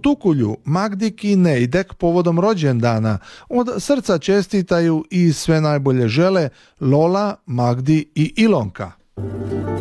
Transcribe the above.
Tukulju Magdi Kine i Dek povodom rođendana od srca čestitaju i sve najbolje žele Lola, Magdi i Ilonka.